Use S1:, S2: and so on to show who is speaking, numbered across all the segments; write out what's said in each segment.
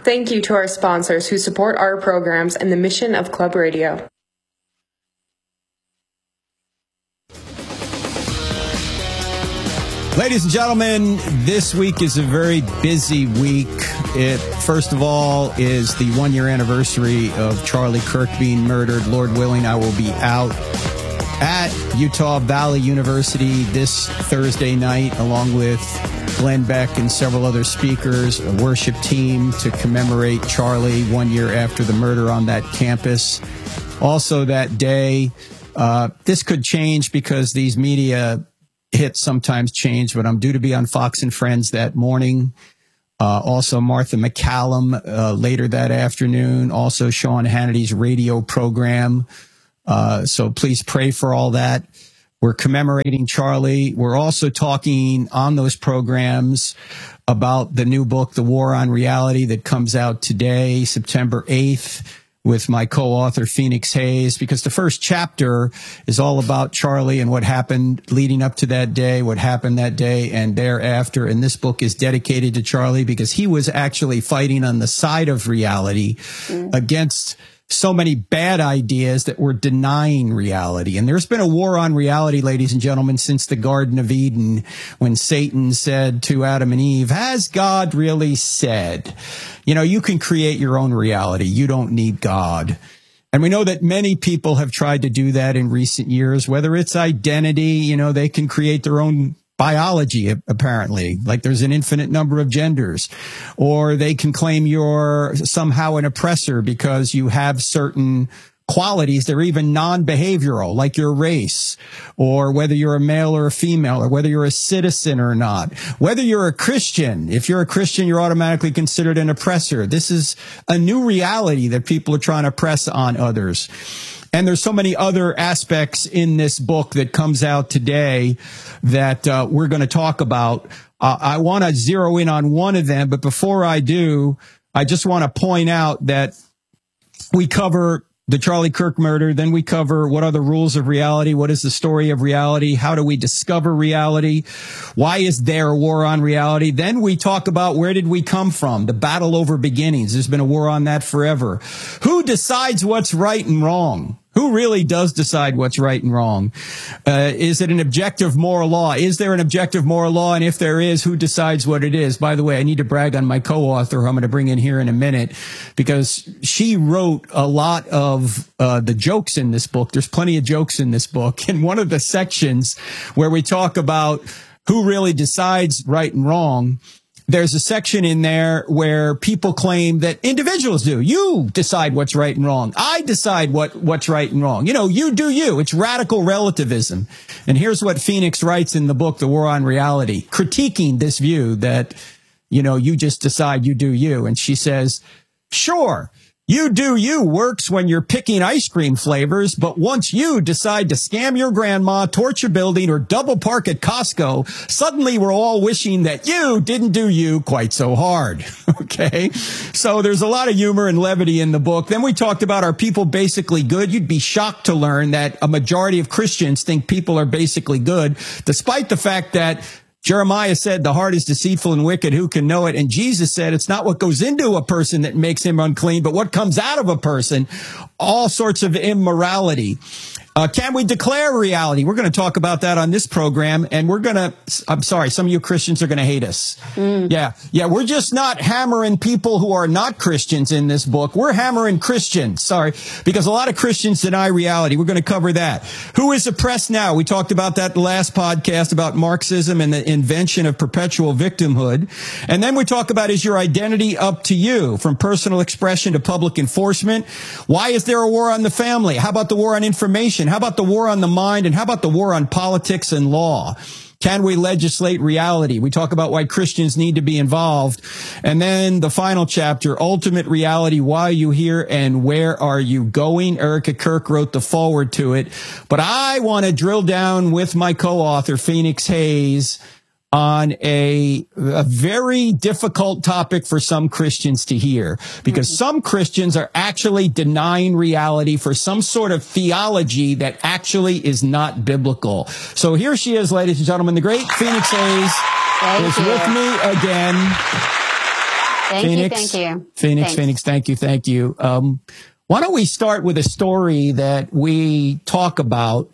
S1: Thank you to our sponsors who support our programs and the mission of Club Radio.
S2: Ladies and gentlemen, this week is a very busy week. It, first of all, is the one-year anniversary of Charlie Kirk being murdered. Lord willing, I will be out at Utah Valley University this Thursday night, along with Glenn Beck and several other speakers, a worship team to commemorate Charlie 1 year after the murder on that campus. Also that day, this could change because these media hits sometimes change, but I'm due to be on Fox and Friends that morning. Also Martha McCallum later that afternoon. Also Sean Hannity's radio program. So please pray for all that. We're commemorating Charlie. We're also talking on those programs about the new book, The War on Reality, that comes out today, September 8th, with my co-author, Phoenix Hayes, because the first chapter is all about Charlie and what happened leading up to that day, what happened that day and thereafter. And this book is dedicated to Charlie because he was actually fighting on the side of reality against so many bad ideas that were denying reality. And there's been a war on reality, ladies and gentlemen, since the Garden of Eden, when Satan said to Adam and Eve, has God really said? You know, you can create your own reality. You don't need God. And we know that many people have tried to do that in recent years, whether it's identity, you know, they can create their own biology, apparently, like there's an infinite number of genders, or they can claim you're somehow an oppressor because you have certain qualities that are even non-behavioral, like your race, or whether you're a male or a female, or whether you're a citizen or not, whether you're a Christian. If you're a Christian, you're automatically considered an oppressor. This is a new reality that people are trying to press on others. And there's so many other aspects in this book that comes out today that we're going to talk about. I want to zero in on one of them, but before I do, I just want to point out that we cover the Charlie Kirk murder, then we cover what are the rules of reality, what is the story of reality, how do we discover reality, why is there a war on reality, then we talk about where did we come from, the battle over beginnings. There's been a war on that forever. Who decides what's right and wrong? Who really does decide what's right and wrong? Is it an objective moral law? Is there an objective moral law? And if there is, who decides what it is? By the way, I need to brag on my co-author, who I'm going to bring in here in a minute, because she wrote a lot of the jokes in this book. There's plenty of jokes in this book. And one of the sections where we talk about who really decides right and wrong, there's a section in there where people claim that individuals do. You decide what's right and wrong. I decide what's right and wrong. You know, you do you. It's radical relativism. And here's what Phoenix writes in the book, The War on Reality, critiquing this view that, you know, you just decide you do you. And she says, sure, you do you works when you're picking ice cream flavors, but once you decide to scam your grandma, torch a building, or double park at Costco, suddenly we're all wishing that you didn't do you quite so hard. Okay? So there's a lot of humor and levity in the book. Then we talked about, are people basically good? You'd be shocked to learn that a majority of Christians think people are basically good, despite the fact that Jeremiah said, the heart is deceitful and wicked, who can know it? And Jesus said, it's not what goes into a person that makes him unclean, but what comes out of a person, all sorts of immorality. Can we declare reality? We're going to talk about that on this program, and we're going to, I'm sorry, some of you Christians are going to hate us. Yeah, we're just not hammering people who are not Christians in this book. We're hammering Christians, sorry, because a lot of Christians deny reality. We're going to cover that. Who is oppressed now? We talked about that the last podcast about Marxism and the invention of perpetual victimhood. And then we talk about, is your identity up to you, from personal expression to public enforcement? Why is there a war on the family? How about the war on information? How about the war on the mind? And how about the war on politics and law? Can we legislate reality? We talk about why Christians need to be involved. And then the final chapter, ultimate reality, why are you here and where are you going? Erica Kirk wrote the foreword to it. But I want to drill down with my co-author, Phoenix Hayes, on a very difficult topic for some Christians to hear, because some Christians are actually denying reality for some sort of theology that actually is not biblical. So here she is, ladies and gentlemen, the great Phoenix Hayes is with me again.
S3: Thank you.
S2: Phoenix, thank you. Why don't we start with a story that we talk about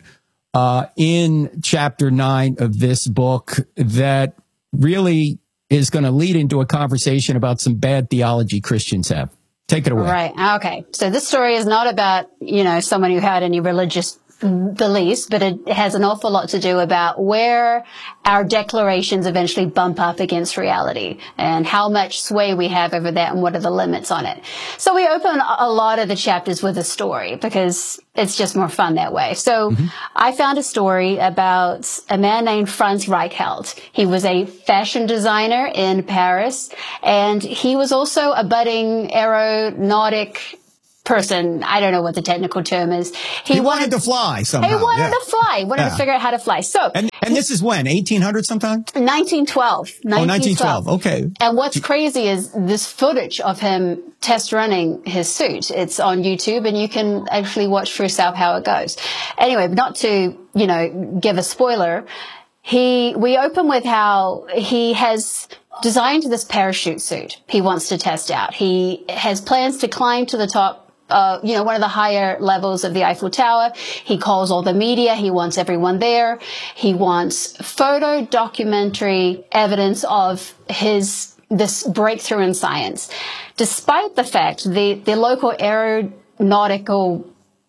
S2: in chapter 9 of this book that really is going to lead into a conversation about some bad theology Christians have. Take it away.
S3: Right. Okay. So this story is not about, someone who had any religious beliefs, but it has an awful lot to do about where our declarations eventually bump up against reality and how much sway we have over that and what are the limits on it. So we open a lot of the chapters with a story because it's just more fun that way. So I found a story about a man named Franz Reichelt. He was a fashion designer in Paris, and he was also a budding aeronautic person. I don't know what the technical term is.
S2: He wanted to fly somehow.
S3: He wanted to fly. He wanted to figure out how to fly. So,
S2: and this is when? 1800 sometime?
S3: 1912.
S2: 1912. Okay.
S3: And what's crazy is this footage of him test running his suit. It's on YouTube, and you can actually watch for yourself how it goes. Anyway, not to, give a spoiler, we open with how he has designed this parachute suit he wants to test out. He has plans to climb to the top, one of the higher levels of the Eiffel Tower. He calls all the media. He wants everyone there. He wants photo documentary evidence of this breakthrough in science. Despite the fact the local aeronautical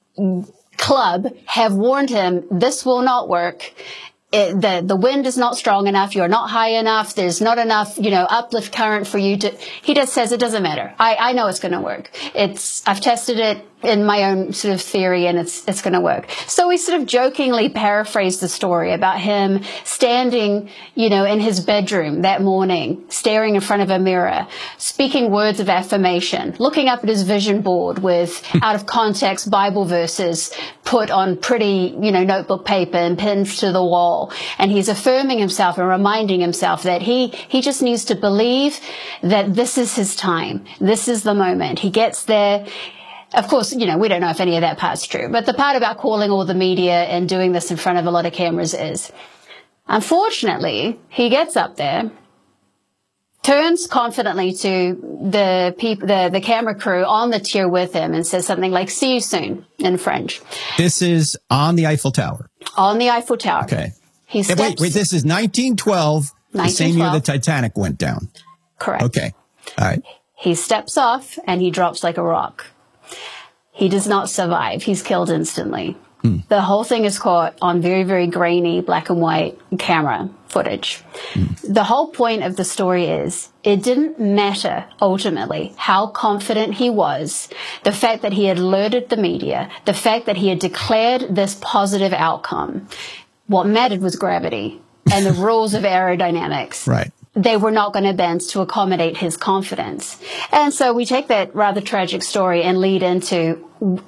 S3: club have warned him this will not work. The wind is not strong enough. You're not high enough. There's not enough, uplift current for you to, he just says it doesn't matter. I know it's going to work. I've tested it in my own sort of theory, and it's going to work. So we sort of jokingly paraphrase the story about him standing, in his bedroom that morning, staring in front of a mirror, speaking words of affirmation, looking up at his vision board with out of context Bible verses put on pretty, notebook paper and pinned to the wall. And he's affirming himself and reminding himself that he just needs to believe that this is his time. This is the moment. He gets there. Of course, we don't know if any of that part's true, but the part about calling all the media and doing this in front of a lot of cameras is, unfortunately, he gets up there, turns confidently to the people, the camera crew on the tier with him, and says something like, "See you soon," in French.
S2: This is on the Eiffel Tower.
S3: On the Eiffel Tower.
S2: Okay.
S3: Wait,
S2: this is 1912, the same year the Titanic went down.
S3: Correct.
S2: Okay. All right.
S3: He steps off and he drops like a rock. He does not survive. He's killed instantly. The whole thing is caught on very, very grainy black and white camera footage. The whole point of the story is it didn't matter ultimately how confident he was, the fact that he had alerted the media, the fact that he had declared this positive outcome. What mattered was gravity and the rules of aerodynamics.
S2: Right.
S3: They were not going to bend to accommodate his confidence. And so we take that rather tragic story and lead into,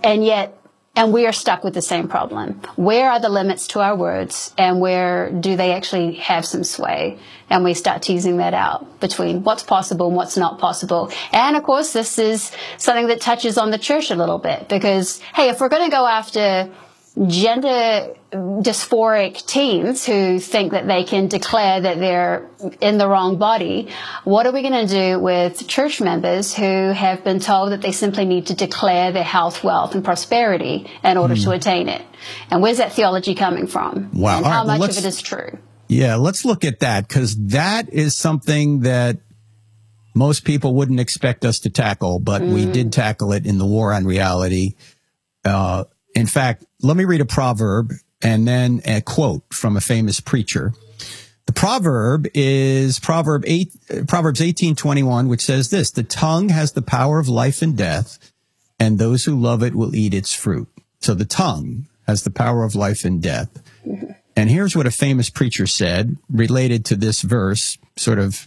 S3: and we are stuck with the same problem. Where are the limits to our words, and where do they actually have some sway? And we start teasing that out between what's possible and what's not possible. And of course, this is something that touches on the church a little bit, because, hey, if we're going to go after gender dysphoric teens who think that they can declare that they're in the wrong body, what are we going to do with church members who have been told that they simply need to declare their health, wealth, and prosperity in order to attain it? And where's that theology coming from?
S2: Wow.
S3: And how much of it is true?
S2: Yeah, let's look at that, because that is something that most people wouldn't expect us to tackle, but we did tackle it in the War on Reality. In fact, let me read a proverb and then a quote from a famous preacher. The proverb is Proverbs 18:21, which says this: "The tongue has the power of life and death, and those who love it will eat its fruit." So the tongue has the power of life and death. And here's what a famous preacher said related to this verse, sort of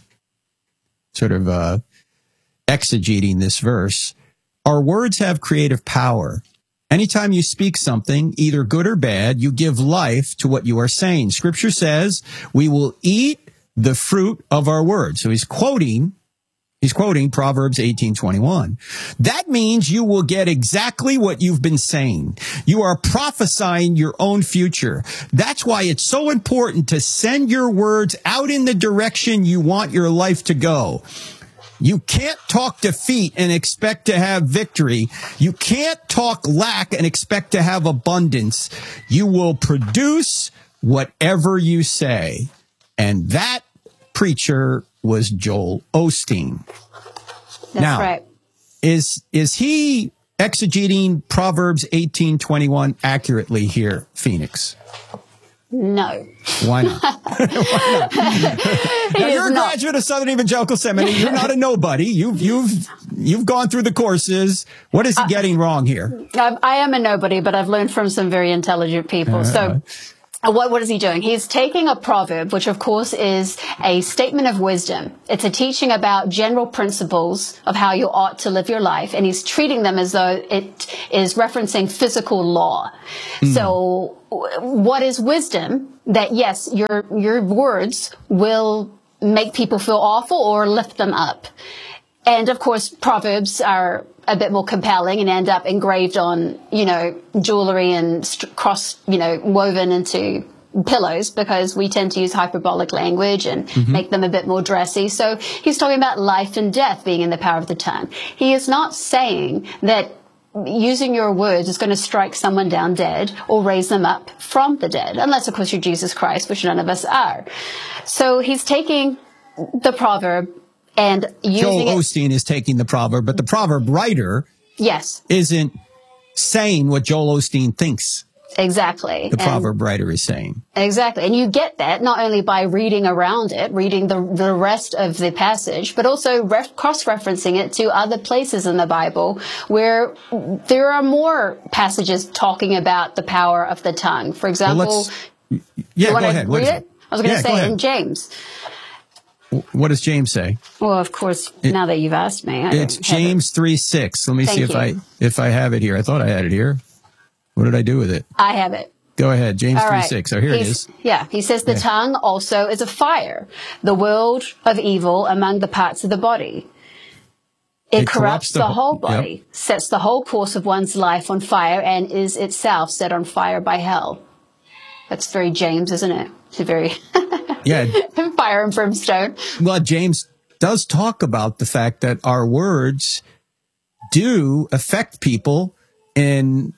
S2: exegeting this verse. Our words have creative power. Anytime you speak something, either good or bad, you give life to what you are saying. Scripture says we will eat the fruit of our words. So he's quoting Proverbs 18:21. That means you will get exactly what you've been saying. You are prophesying your own future. That's why it's so important to send your words out in the direction you want your life to go. You can't talk defeat and expect to have victory. You can't talk lack and expect to have abundance. You will produce whatever you say. And that preacher was Joel Osteen.
S3: That's right.
S2: Is he exegeting Proverbs 18:21 accurately here, Phoenix?
S3: No.
S2: Why not? Why not? Now, you're a graduate of Southern Evangelical Seminary. You're not a nobody. You've gone through the courses. What is he getting wrong here?
S3: I am a nobody, but I've learned from some very intelligent people. So what is he doing? He's taking a proverb, which of course is a statement of wisdom. It's a teaching about general principles of how you ought to live your life. And he's treating them as though it is referencing physical law. So what is wisdom? That yes, your words will make people feel awful or lift them up. And of course, proverbs are a bit more compelling and end up engraved on, jewelry and woven into pillows, because we tend to use hyperbolic language and make them a bit more dressy. So he's talking about life and death being in the power of the tongue. He is not saying that using your words is going to strike someone down dead or raise them up from the dead, unless, of course, you're Jesus Christ, which none of us are. So he's taking the proverb and using
S2: Joel Osteen is taking the proverb, but the proverb writer isn't saying what Joel Osteen thinks.
S3: Exactly.
S2: The proverb writer is saying.
S3: Exactly. And you get that not only by reading around it, reading the rest of the passage, but also cross-referencing it to other places in the Bible where there are more passages talking about the power of the tongue. For example,
S2: go ahead.
S3: Read it? I was going to say in James.
S2: What does James say?
S3: Well, of course, now that you've asked me.
S2: It's James 3:6. Let me see if I have it here. I thought I had it here. What did I do with it?
S3: I have it.
S2: Go ahead. James 3:6. Oh, here it is.
S3: Yeah. He says the tongue also is a fire, the world of evil among the parts of the body. It corrupts the whole body, sets the whole course of one's life on fire, and is itself set on fire by hell. That's very James, isn't it? It's a very fire and brimstone.
S2: Well, James does talk about the fact that our words do affect people, and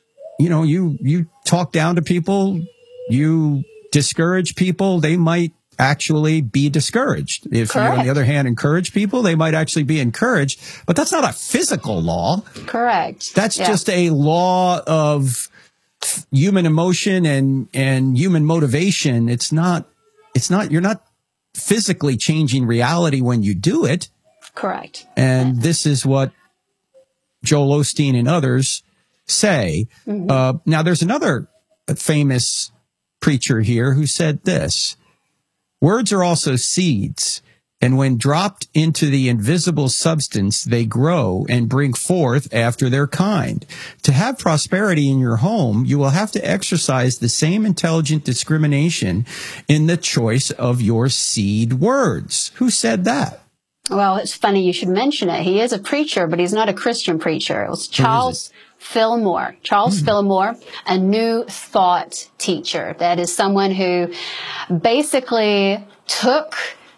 S2: you talk down to people, you discourage people, they might actually be discouraged. If you, on the other hand, encourage people, they might actually be encouraged. But that's not a physical law.
S3: Correct.
S2: That's just a law of human emotion and human motivation. You're not physically changing reality when you do it.
S3: Correct.
S2: And this is what Joel Osteen and others say. Now, there's another famous preacher here who said this: words are also seeds, and when dropped into the invisible substance, they grow and bring forth after their kind. To have prosperity in your home, you will have to exercise the same intelligent discrimination in the choice of your seed words. Who said that?
S3: Well, it's funny you should mention it. He is a preacher, but he's not a Christian preacher. It was Charles Fillmore. Charles Fillmore, a New Thought teacher. That is someone who basically took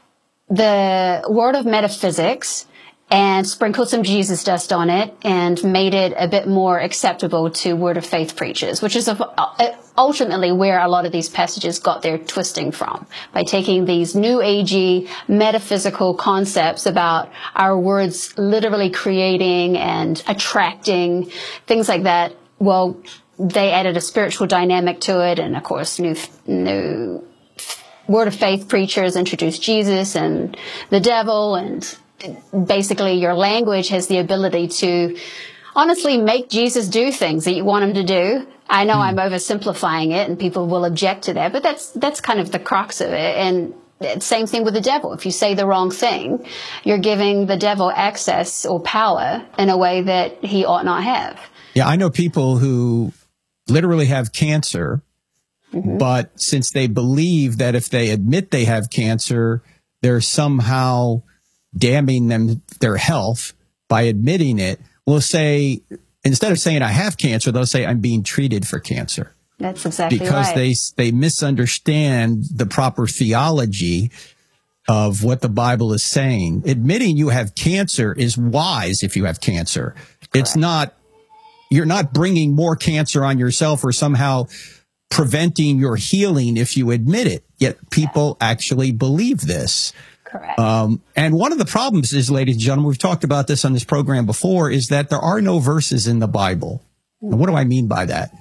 S3: the word of metaphysics and sprinkled some Jesus dust on it and made it a bit more acceptable to word of faith preachers, which is ultimately where a lot of these passages got their twisting from, by taking these new agey metaphysical concepts about our words literally creating and attracting, things like that. Well, they added a spiritual dynamic to it, and of course new word of faith preachers introduced Jesus and the devil, and basically your language has the ability to honestly make Jesus do things that you want him to do. I know I'm oversimplifying it and people will object to that, but that's kind of the crux of it. And same thing with the devil. If you say the wrong thing, you're giving the devil access or power in a way that he ought not have.
S2: Yeah, I know people who literally have cancer, but since they believe that if they admit they have cancer, they're somehow damning their health by admitting it, will say, instead of saying I have cancer, they'll say I'm being treated for cancer.
S3: That's exactly
S2: because
S3: right.
S2: they misunderstand the proper theology of what the Bible is saying. Admitting you have cancer is wise if you have cancer. Correct. It's not, you're not bringing more cancer on yourself or somehow preventing your healing if you admit it. Yet people actually believe this.
S3: Correct.
S2: And one of the problems is, ladies and gentlemen, we've talked about this on this program before, is that there are no verses in the Bible. And what do I mean by that?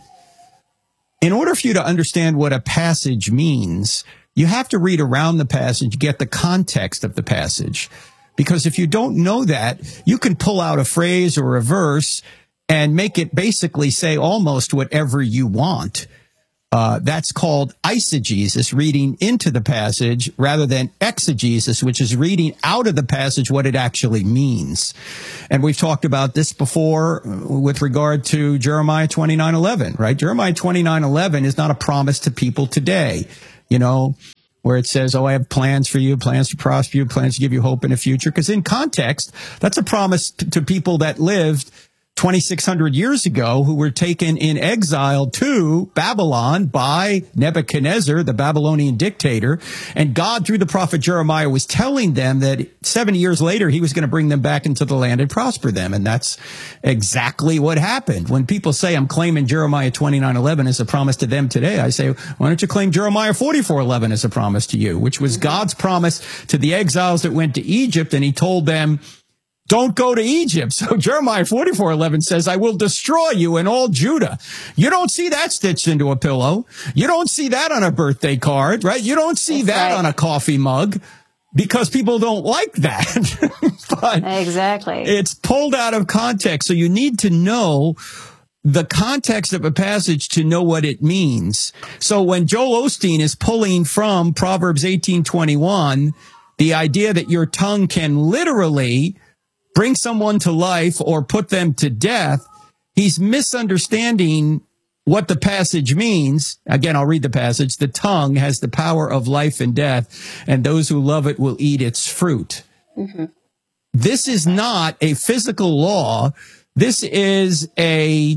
S2: In order for you to understand what a passage means, you have to read around the passage, get the context of the passage. Because if you don't know that, you can pull out a phrase or a verse and make it basically say almost whatever you want. That's called eisegesis, reading into the passage, rather than exegesis, which is reading out of the passage what it actually means. And we've talked about this before with regard to Jeremiah 29:11, right? Jeremiah 29:11 is not a promise to people today, you know, where it says, oh, I have plans for you, plans to prosper you, plans to give you hope in the future. Because in context, that's a promise to people that lived 2,600 years ago, who were taken in exile to Babylon by Nebuchadnezzar, the Babylonian dictator. And God, through the prophet Jeremiah, was telling them that 70 years later, he was going to bring them back into the land and prosper them. And that's exactly what happened. When people say, I'm claiming Jeremiah 29:11 as a promise to them today, I say, why don't you claim Jeremiah 44:11 as a promise to you, which was God's promise to the exiles that went to Egypt. And he told them, don't go to Egypt. So Jeremiah 44:11 says, I will destroy you and all Judah. You don't see that stitched into a pillow. You don't see that on a birthday card, right? You don't see that on a coffee mug, because people don't like that. But
S3: exactly.
S2: It's pulled out of context. So you need to know the context of a passage to know what it means. So when Joel Osteen is pulling from Proverbs 18:21, the idea that your tongue can literally bring someone to life or put them to death, he's misunderstanding what the passage means. Again, I'll read the passage. The tongue has the power of life and death, and those who love it will eat its fruit. Mm-hmm. This is not a physical law. This is a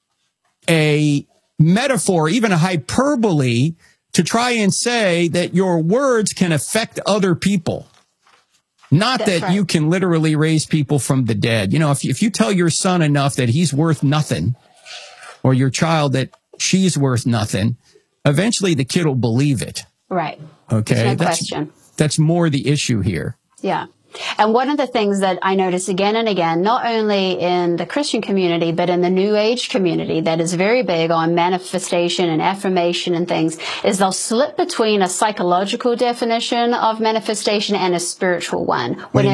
S2: metaphor, even a hyperbole, to try and say that your words can affect other people. Not That's that right. You can literally raise people from the dead. You know, if you tell your son enough that he's worth nothing, or your child that she's worth nothing, eventually the kid will believe it.
S3: Right.
S2: Okay.
S3: No question.
S2: That's more the issue here.
S3: Yeah. And one of the things that I notice again and again, not only in the Christian community, but in the New Age community that is very big on manifestation and affirmation and things, is they'll slip between a psychological definition of manifestation and a spiritual one.
S2: What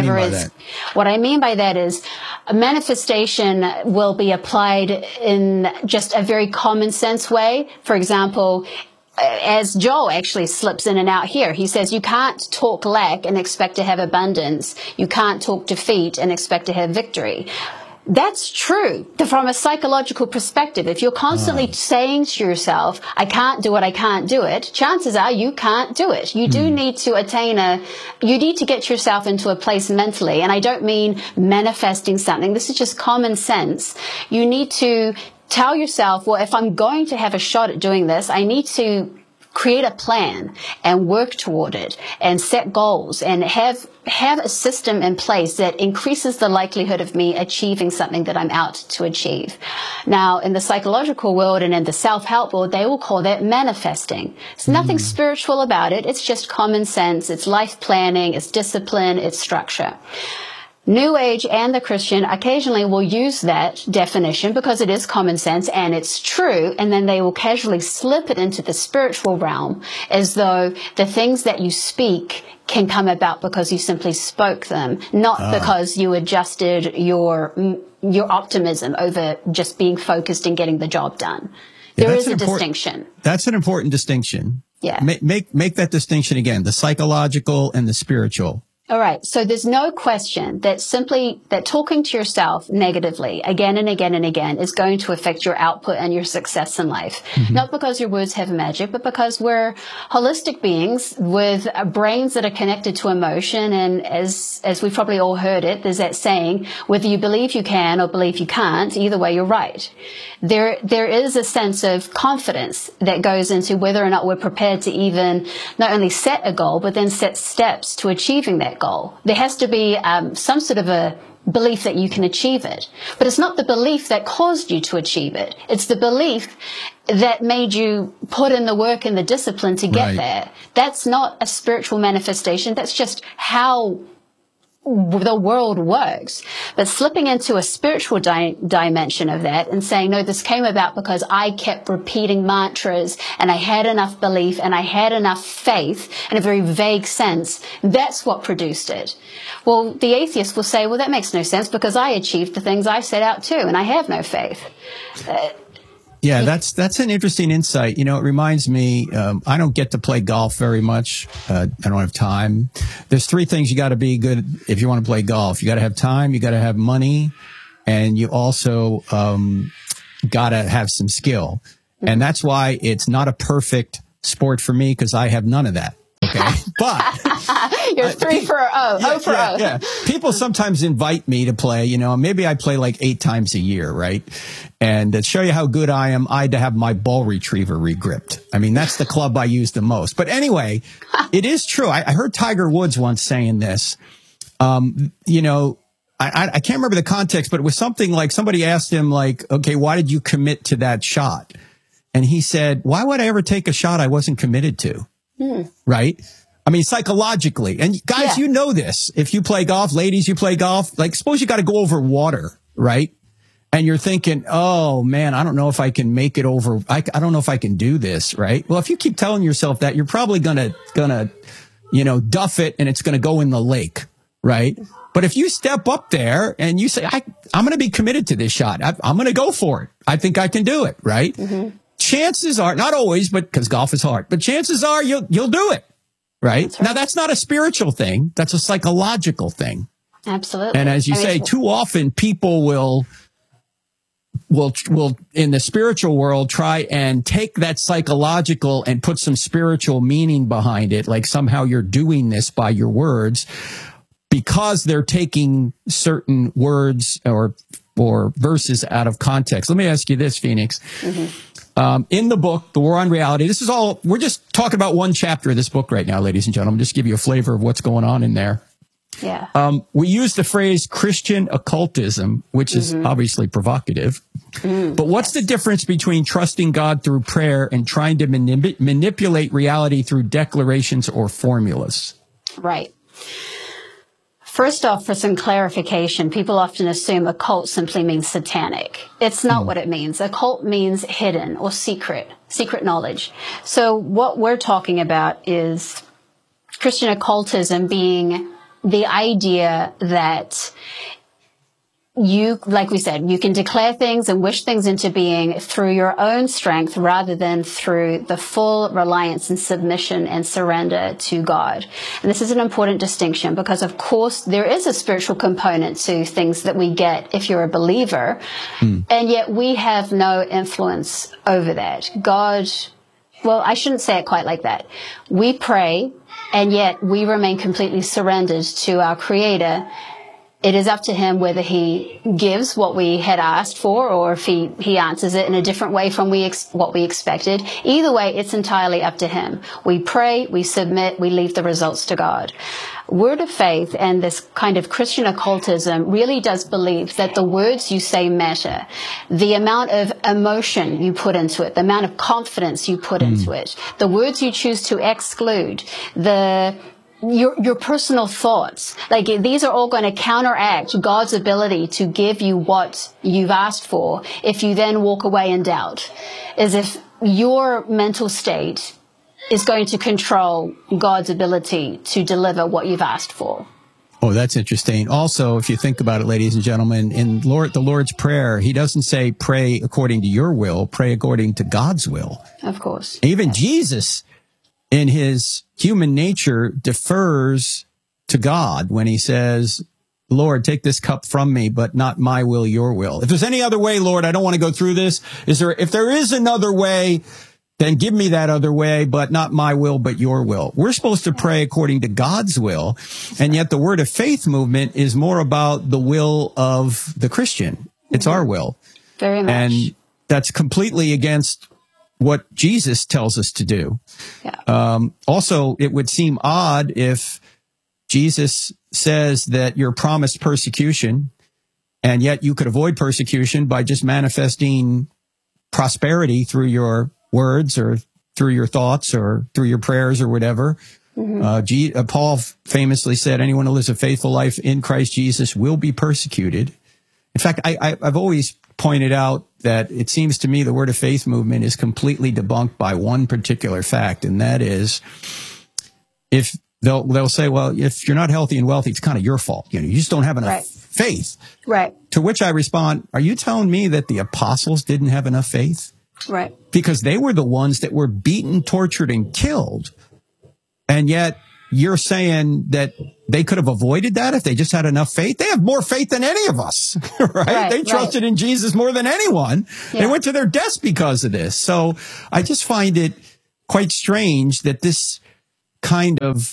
S3: I mean by that is a manifestation will be applied in just a very common sense way. For example, as Joel actually slips in and out here, he says you can't talk lack and expect to have abundance. You can't talk defeat and expect to have victory. That's true from a psychological perspective. If you're constantly saying to yourself, I can't do it, I can't do it, chances are you can't do it. You do need to you need to get yourself into a place mentally. And I don't mean manifesting something. This is just common sense. You need to tell yourself, well, if I'm going to have a shot at doing this, I need to create a plan and work toward it and set goals and have a system in place that increases the likelihood of me achieving something that I'm out to achieve. Now, in the psychological world and in the self-help world, they will call that manifesting. There's nothing spiritual about it. It's just common sense. It's life planning. It's discipline. It's structure. New Age and the Christian occasionally will use that definition because it is common sense and it's true, and then they will casually slip it into the spiritual realm as though the things that you speak can come about because you simply spoke them, not because you adjusted your optimism over just being focused and getting the job done. There is a distinction.
S2: That's an important distinction.
S3: Yeah.
S2: Make that distinction again, the psychological and the spiritual.
S3: All right. So there's no question that talking to yourself negatively again and again and again is going to affect your output and your success in life. Mm-hmm. Not because your words have magic, but because we're holistic beings with brains that are connected to emotion. And as we've probably all heard it, there's that saying, whether you believe you can or believe you can't, either way, you're right. There is a sense of confidence that goes into whether or not we're prepared to even not only set a goal, but then set steps to achieving that goal. There has to be some sort of a belief that you can achieve it. But it's not the belief that caused you to achieve it. It's the belief that made you put in the work and the discipline to get there. That's not a spiritual manifestation. That's just how the world works. But slipping into a spiritual dimension of that and saying, no, this came about because I kept repeating mantras and I had enough belief and I had enough faith in a very vague sense, that's what produced it. Well, the atheist will say, well, that makes no sense because I achieved the things I set out to and I have no faith.
S2: Yeah, that's an interesting insight. You know, it reminds me, I don't get to play golf very much. I don't have time. There's three things you got to be good if you want to play golf. You got to have time, you got to have money, and you also got to have some skill. And that's why it's not a perfect sport for me, because I have none of that. Okay, but
S3: you're 3 for 0 for 0.
S2: Yeah. People sometimes invite me to play. You know, maybe I play like 8 times a year, right? And to show you how good I am, I had to have my ball retriever regripped. I mean, that's the club I use the most. But anyway, it is true. I heard Tiger Woods once saying this. You know, I can't remember the context, but it was something like somebody asked him, like, okay, why did you commit to that shot? And he said, why would I ever take a shot I wasn't committed to? Right? I mean, psychologically. And guys, you know this. If you play golf, ladies, you play golf, like suppose you got to go over water, right? And you're thinking, oh man, I don't know if I can make it over. I don't know if I can do this, right? Well, if you keep telling yourself that, you're probably gonna, you know, duff it and it's gonna go in the lake, right? But if you step up there and you say, I'm gonna be committed to this shot. I'm gonna go for it. I think I can do it, right? Mm-hmm. Chances are, not always, but because golf is hard, but chances are you'll do it, right? That's right? Now, that's not a spiritual thing. That's a psychological thing.
S3: Absolutely.
S2: And as you say, too often people will in the spiritual world try and take that psychological and put some spiritual meaning behind it. Like somehow you're doing this by your words because they're taking certain words or verses out of context. Let me ask you this, Phoenix. Mm-hmm. In the book, The War on Reality, this is all, we're just talking about one chapter of this book right now, ladies and gentlemen, just give you a flavor of what's going on in there.
S3: Yeah.
S2: We use the phrase Christian occultism, which is obviously provocative. But what's the difference between trusting God through prayer and trying to manipulate reality through declarations or formulas?
S3: Right. First off, for some clarification, people often assume occult simply means satanic. It's not what it means. Occult means hidden or secret knowledge. So what we're talking about is Christian occultism being the idea that you, like we said, you can declare things and wish things into being through your own strength rather than through the full reliance and submission and surrender to God. And this is an important distinction because, of course, there is a spiritual component to things that we get if you're a believer, and yet we have no influence over that. God, well, I shouldn't say it quite like that. We pray, and yet we remain completely surrendered to our Creator. It is up to him whether he gives what we had asked for or if he answers it in a different way from what we expected. Either way, it's entirely up to him. We pray, we submit, we leave the results to God. Word of Faith and this kind of Christian occultism really does believe that the words you say matter. The amount of emotion you put into it, the amount of confidence you put into it, the words you choose to exclude, your personal thoughts, like these are all going to counteract God's ability to give you what you've asked for if you then walk away in doubt, as if your mental state is going to control God's ability to deliver what you've asked for.
S2: Oh, that's interesting. Also, if you think about it, ladies and gentlemen, in the Lord's Prayer, he doesn't say pray according to your will, pray according to God's will.
S3: Of course.
S2: Even Jesus, in his human nature, defers to God when he says, Lord, take this cup from me, but not my will, your will. If there's any other way, Lord, I don't want to go through this. If there is another way, then give me that other way, but not my will, but your will. We're supposed to pray according to God's will. And yet the Word of Faith movement is more about the will of the Christian. It's our will.
S3: Very much.
S2: And that's completely against what Jesus tells us to do.
S3: Yeah.
S2: Also, it would seem odd if Jesus says that you're promised persecution, and yet you could avoid persecution by just manifesting prosperity through your words or through your thoughts or through your prayers or whatever. Mm-hmm. Paul famously said, anyone who lives a faithful life in Christ Jesus will be persecuted. In fact, I've always pointed out that it seems to me the Word of Faith movement is completely debunked by one particular fact, and that is if they'll say, well, if you're not healthy and wealthy, it's kind of your fault. You just don't have enough faith.
S3: Right.
S2: To which I respond, are you telling me that the apostles didn't have enough faith?
S3: Right.
S2: Because they were the ones that were beaten, tortured, and killed. And yet you're saying that they could have avoided that if they just had enough faith? They have more faith than any of us, right? They trusted in Jesus more than anyone. Yeah. They went to their deaths because of this. So I just find it quite strange that this kind of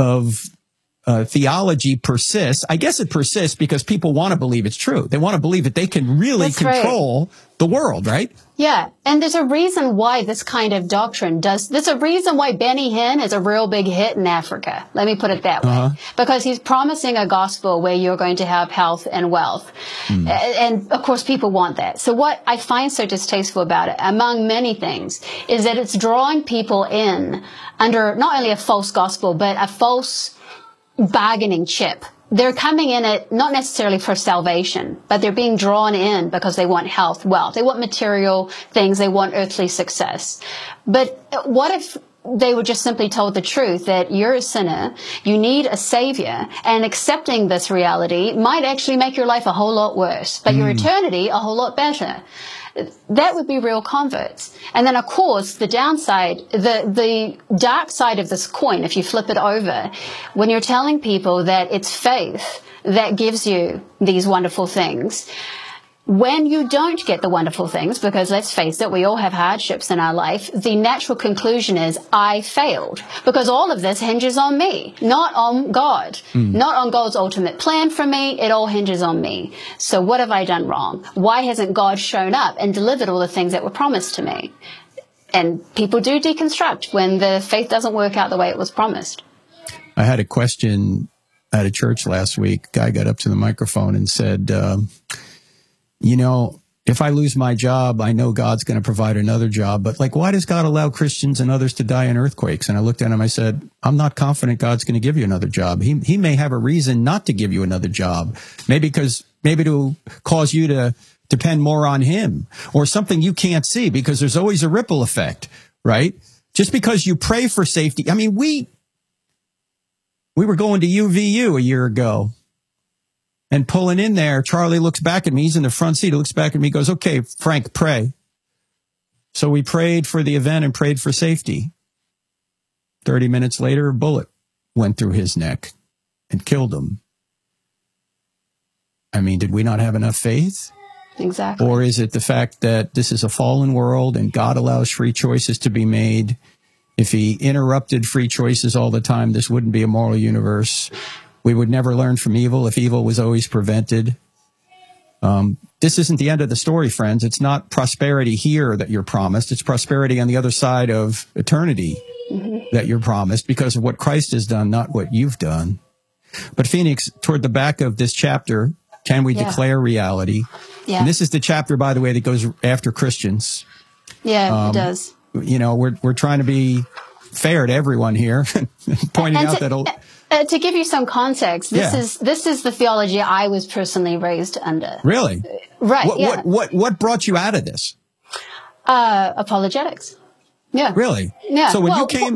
S2: theology persists. I guess it persists because people want to believe it's true. They want to believe that they can really control the world, right?
S3: Yeah. And there's a reason why this kind of doctrine there's a reason why Benny Hinn is a real big hit in Africa. Let me put it that way. Because he's promising a gospel where you're going to have health and wealth. And of course people want that. So what I find so distasteful about it, among many things, is that it's drawing people in under not only a false gospel, but a false bargaining chip. They're coming in it not necessarily for salvation, but they're being drawn in because they want health, wealth. They want material things. They want earthly success. But what if they were just simply told the truth that you're a sinner, you need a savior, and accepting this reality might actually make your life a whole lot worse, but your eternity a whole lot better? That would be real converts. And then, of course, the downside, the dark side of this coin, if you flip it over, when you're telling people that it's faith that gives you these wonderful things, when you don't get the wonderful things, because let's face it, we all have hardships in our life, the natural conclusion is, I failed. Because all of this hinges on me, not on God, not on God's ultimate plan for me. It all hinges on me. So what have I done wrong? Why hasn't God shown up and delivered all the things that were promised to me? And people do deconstruct when the faith doesn't work out the way it was promised.
S2: I had a question at a church last week. A guy got up to the microphone and said, if I lose my job, I know God's going to provide another job. But why does God allow Christians and others to die in earthquakes? And I looked at him, I said, I'm not confident God's going to give you another job. He may have a reason not to give you another job. Maybe to cause you to depend more on him, or something you can't see, because there's always a ripple effect, right? Just because you pray for safety. I mean, we were going to UVU a year ago. And pulling in there, Charlie looks back at me. He's in the front seat. He looks back at me, goes, okay, Frank, pray. So we prayed for the event and prayed for safety. 30 minutes later, a bullet went through his neck and killed him. I mean, did we not have enough faith?
S3: Exactly.
S2: Or is it the fact that this is a fallen world and God allows free choices to be made? If he interrupted free choices all the time, this wouldn't be a moral universe. We would never learn from evil if evil was always prevented. This isn't the end of the story, friends. It's not prosperity here that you're promised. It's prosperity on the other side of eternity that you're promised because of what Christ has done, not what you've done. But Phoenix, toward the back of this chapter, can we declare reality? Yeah. And this is the chapter, by the way, that goes after Christians.
S3: Yeah, it does.
S2: We're trying to be fair to everyone here, pointing out that...
S3: to give you some context, this is the theology I was personally raised under.
S2: Really?
S3: Right.
S2: What brought you out of this?
S3: Apologetics. Yeah.
S2: Really?
S3: Yeah.
S2: So when you came,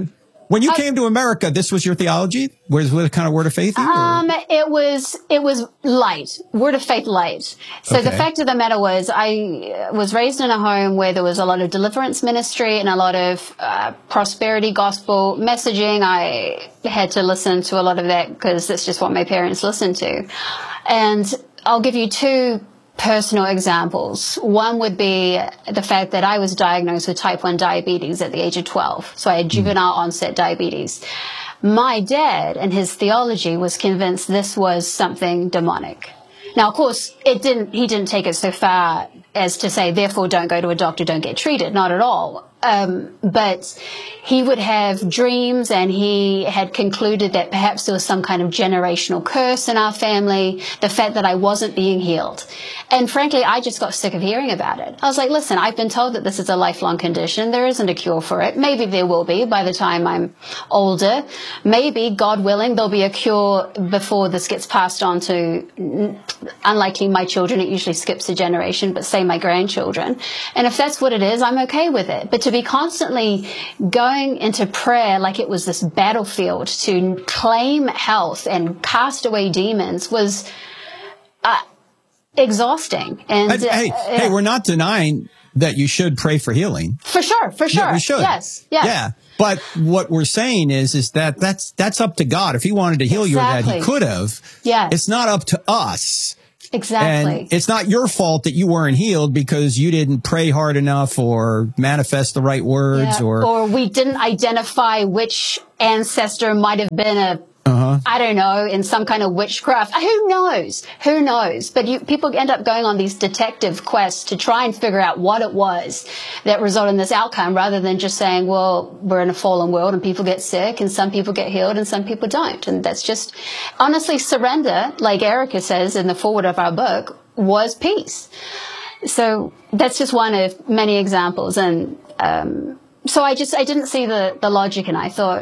S2: When you came to America, this was your theology? Was it kind of word of faith?
S3: It was light, word of faith light. So the fact of the matter was, I was raised in a home where there was a lot of deliverance ministry and a lot of prosperity gospel messaging. I had to listen to a lot of that because that's just what my parents listened to. And I'll give you two personal examples. One would be the fact that I was diagnosed with type 1 diabetes at the age of 12. So I had juvenile onset diabetes. My dad and his theology was convinced this was something demonic. Now, of course, he didn't take it so far as to say, therefore, don't go to a doctor, don't get treated. Not at all. But he would have dreams, and he had concluded that perhaps there was some kind of generational curse in our family, the fact that I wasn't being healed. And frankly, I just got sick of hearing about it. I was like, listen, I've been told that this is a lifelong condition. There isn't a cure for it. Maybe there will be by the time I'm older. Maybe, God willing, there'll be a cure before this gets passed on to, unlikely my children, it usually skips a generation, but say my grandchildren. And if that's what it is, I'm okay with it. But to be constantly going into prayer like it was this battlefield to claim health and cast away demons was exhausting. And
S2: hey, we're not denying that you should pray for healing.
S3: For sure.
S2: Yeah, we should.
S3: Yes.
S2: Yeah. But what we're saying is that that's up to God. If he wanted to heal you or that, he could have.
S3: Yes.
S2: It's not up to us.
S3: Exactly.
S2: And it's not your fault that you weren't healed because you didn't pray hard enough or manifest the right words
S3: or we didn't identify which ancestor might have been I don't know, in some kind of witchcraft. Who knows? Who knows? But people end up going on these detective quests to try and figure out what it was that resulted in this outcome rather than just saying, well, we're in a fallen world and people get sick and some people get healed and some people don't. And that's just, honestly, surrender, like Erica says in the foreword of our book, was peace. So that's just one of many examples. And so I didn't see the logic, and I thought,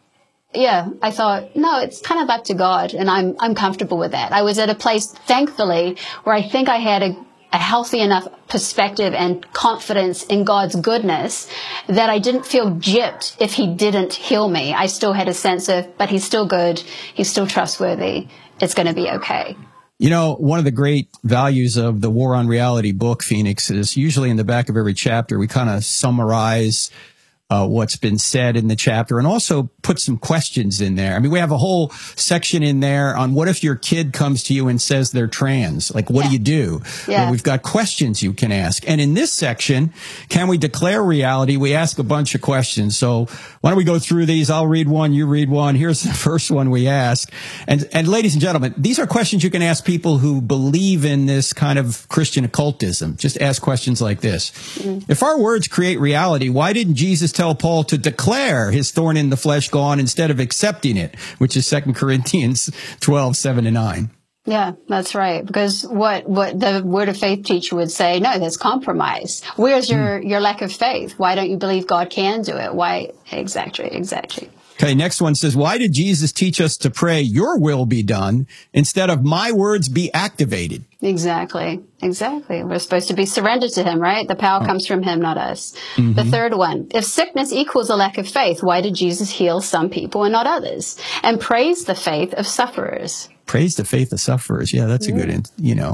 S3: no, it's kind of up to God, and I'm comfortable with that. I was at a place, thankfully, where I think I had a healthy enough perspective and confidence in God's goodness that I didn't feel gypped if he didn't heal me. I still had a sense of, but he's still good, he's still trustworthy, it's going to be okay.
S2: You know, one of the great values of the War on Reality book, Phoenix, is usually in the back of every chapter, we kind of summarize what's been said in the chapter and also put some questions in there. I mean, we have a whole section in there on what if your kid comes to you and says they're trans? Like, what do you do?
S3: Yeah.
S2: Well, we've got questions you can ask. And in this section, can we declare reality? We ask a bunch of questions. So why don't we go through these? I'll read one, you read one. Here's the first one we ask. And ladies and gentlemen, these are questions you can ask people who believe in this kind of Christian occultism. Just ask questions like this. If our words create reality, why didn't Jesus tell Paul to declare his thorn in the flesh gone instead of accepting it, which is 2 Corinthians 12:7-9.
S3: Yeah, that's right. Because what the Word of Faith teacher would say, no, that's compromise. Where's your lack of faith? Why don't you believe God can do it? Why? Exactly. Okay,
S2: next one says, why did Jesus teach us to pray, your will be done, instead of my words be activated?
S3: Exactly. We're supposed to be surrendered to him, right? The power comes from him, not us. The third one, if sickness equals a lack of faith, why did Jesus heal some people and not others? And praise the faith of sufferers.
S2: Praise the faith of sufferers. Yeah, that's a good,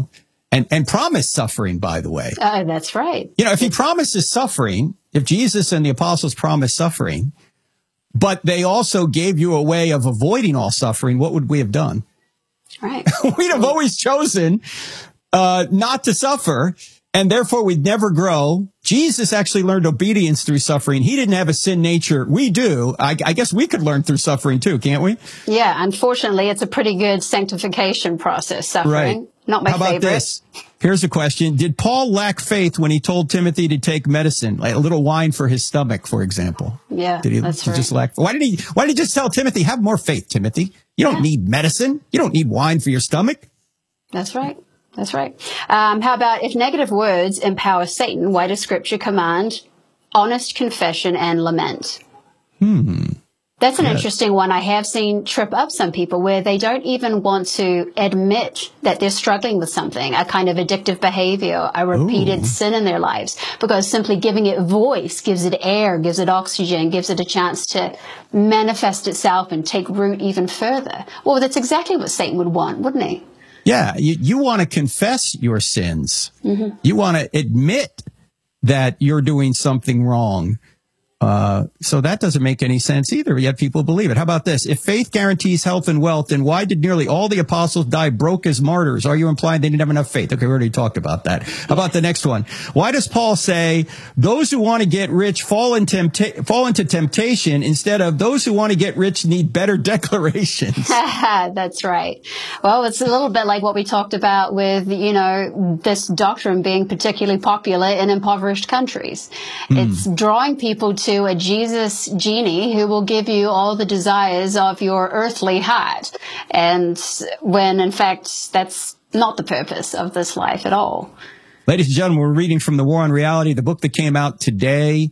S2: and promise suffering, by the way.
S3: That's right.
S2: If he promises suffering, if Jesus and the apostles promised suffering, but they also gave you a way of avoiding all suffering, what would we have done?
S3: Right.
S2: We'd have always chosen not to suffer, and therefore we'd never grow. Jesus actually learned obedience through suffering. He didn't have a sin nature. We do. I guess we could learn through suffering too, can't we?
S3: Yeah, unfortunately, it's a pretty good sanctification process, suffering.
S2: Right.
S3: Not my
S2: favorite. How about this? Here's a question. Did Paul lack faith when he told Timothy to take medicine, like a little wine for his stomach, for example?
S3: Yeah,
S2: did he just lack? Why did he just tell Timothy, have more faith, Timothy? You don't need medicine. You don't need wine for your stomach.
S3: That's right. How about if negative words empower Satan, why does Scripture command honest confession and lament? That's an interesting one. I have seen trip up some people where they don't even want to admit that they're struggling with something, a kind of addictive behavior, a repeated sin in their lives, because simply giving it voice gives it air, gives it oxygen, gives it a chance to manifest itself and take root even further. Well, that's exactly what Satan would want, wouldn't he?
S2: Yeah, you want to confess your sins. Mm-hmm. You want to admit that you're doing something wrong. So that doesn't make any sense either, yet people believe it. How about this? If faith guarantees health and wealth, then why did nearly all the apostles die broke as martyrs? Are you implying they didn't have enough faith? Okay, we already talked about that. How about the next one? Why does Paul say those who want to get rich fall into temptation instead of those who want to get rich need better declarations?
S3: That's right. Well, it's a little bit like what we talked about with, this doctrine being particularly popular in impoverished countries. It's drawing people to a Jesus genie who will give you all the desires of your earthly heart. And when, in fact, that's not the purpose of this life at all.
S2: Ladies and gentlemen, we're reading from The War on Reality, the book that came out today.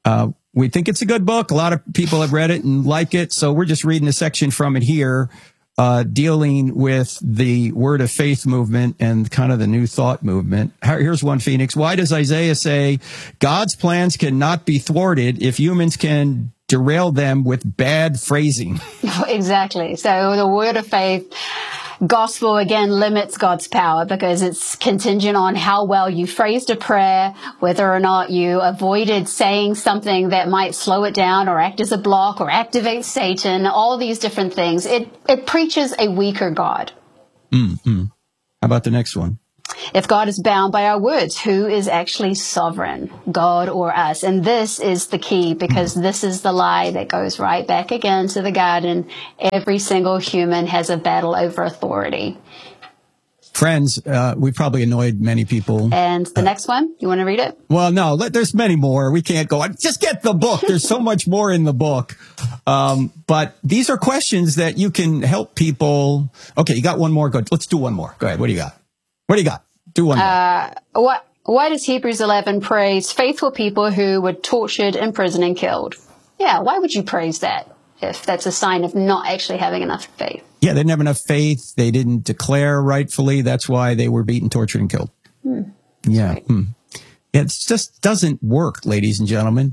S2: We think it's a good book. A lot of people have read it and like it. So we're just reading a section from it here, dealing with the Word of Faith movement and kind of the New Thought movement. Here's one, Phoenix. Why does Isaiah say God's plans cannot be thwarted if humans can derail them with bad phrasing?
S3: Exactly. So the Word of Faith gospel, again, limits God's power because it's contingent on how well you phrased a prayer, whether or not you avoided saying something that might slow it down or act as a block or activate Satan, all these different things. It preaches a weaker God.
S2: Mm-hmm. How about the next one?
S3: If God is bound by our words, who is actually sovereign, God or us? And this is the key, because this is the lie that goes right back again to the garden. Every single human has a battle over authority.
S2: Friends, we probably annoyed many people.
S3: And the next one, you want to read it?
S2: Well, no, there's many more. We can't go on. Just get the book. There's so much more in the book. But these are questions that you can help people. Okay, you got one more. Good. Let's do one more. Go ahead. What do you got? What do you got? Do one more.
S3: Why does Hebrews 11 praise faithful people who were tortured, imprisoned, and killed? Yeah, why would you praise that if that's a sign of not actually having enough faith?
S2: Yeah, they didn't have enough faith. They didn't declare rightfully. That's why they were beaten, tortured, and killed. Yeah.
S3: Right.
S2: It just doesn't work, ladies and gentlemen.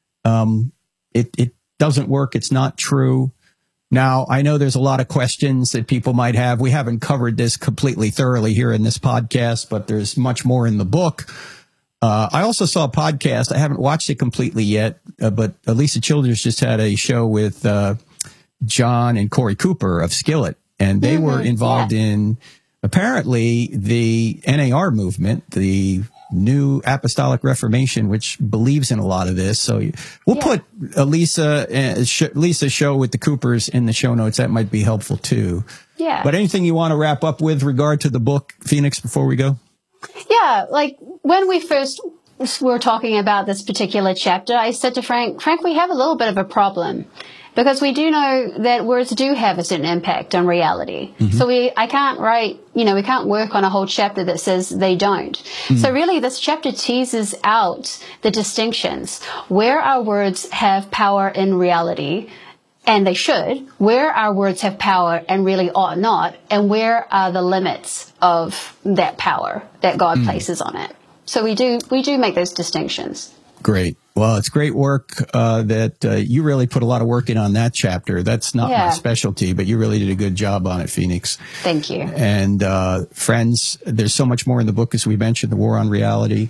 S2: It doesn't work. It's not true. Now, I know there's a lot of questions that people might have. We haven't covered this completely thoroughly here in this podcast, but there's much more in the book. I also saw a podcast. I haven't watched it completely yet, but Lisa Childers just had a show with John and Corey Cooper of Skillet, and they were involved in apparently the NAR movement, the New Apostolic Reformation, which believes in a lot of this. So we'll put Lisa's show with the Coopers in the show notes. That might be helpful too.
S3: Yeah.
S2: But anything you want to wrap up with regard to the book, Phoenix, before we go?
S3: Yeah, like when we first were talking about this particular chapter, I said to Frank, we have a little bit of a problem. Because we do know that words do have a certain impact on reality. Mm-hmm. So I can't write, we can't work on a whole chapter that says they don't. Mm-hmm. So really this chapter teases out the distinctions where our words have power in reality, and they should, where our words have power and really ought not, and where are the limits of that power that God places on it. So we do make those distinctions.
S2: Great. Well, it's great work that you really put a lot of work in on that chapter. That's not my specialty, but you really did a good job on it, Phoenix.
S3: Thank you.
S2: And friends, there's so much more in the book, as we mentioned, The War on Reality.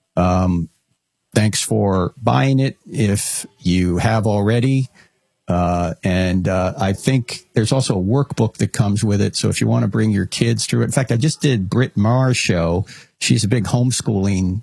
S2: Thanks for buying it if you have already. And I think there's also a workbook that comes with it. So if you want to bring your kids through it. In fact, I just did Britt Maher's show. She's a big homeschooling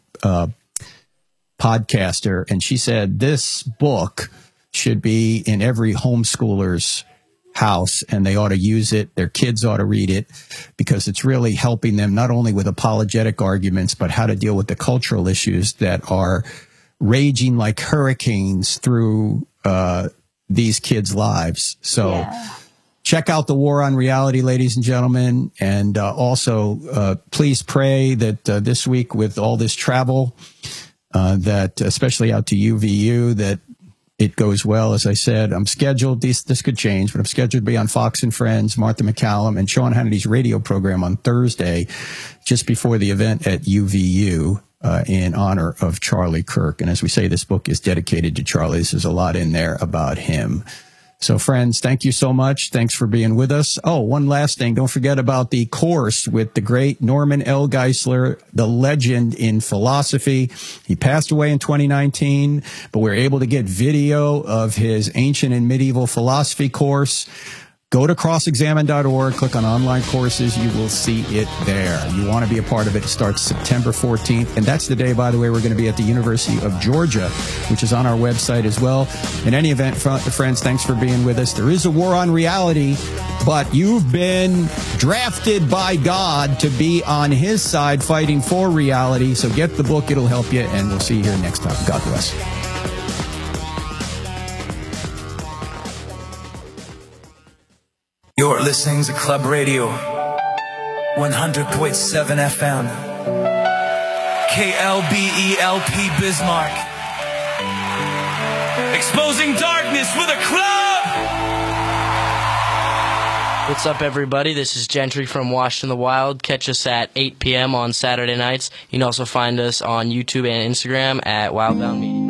S2: podcaster, and she said this book should be in every homeschooler's house, and they ought to use it. Their kids ought to read it, because it's really helping them not only with apologetic arguments, but how to deal with the cultural issues that are raging like hurricanes through these kids' lives. So check out The War on Reality, ladies and gentlemen. And also, please pray that this week, with all this travel, that especially out to UVU, that it goes well. As I said, I'm scheduled, this could change, but I'm scheduled to be on Fox and Friends, Martha McCallum, and Sean Hannity's radio program on Thursday, just before the event at UVU, in honor of Charlie Kirk. And as we say, this book is dedicated to Charlie. There's a lot in there about him. So, friends, thank you so much. Thanks for being with us. Oh, one last thing. Don't forget about the course with the great Norman L. Geisler, the legend in philosophy. He passed away in 2019, but we're able to get video of his ancient and medieval philosophy course. Go to crossexamine.org, click on online courses. You will see it there. You want to be a part of it. It starts September 14th. And that's the day, by the way, we're going to be at the University of Georgia, which is on our website as well. In any event, friends, thanks for being with us. There is a war on reality, but you've been drafted by God to be on his side fighting for reality. So get the book. It'll help you. And we'll see you here next time. God bless.
S4: You're listening to Club Radio 100.7 FM KLBELP Bismarck, exposing darkness with a club.
S5: What's up, everybody? This is Gentry from Washed in the Wild. Catch us at 8 p.m. on Saturday nights. You can also find us on YouTube and Instagram at Wildbound Media.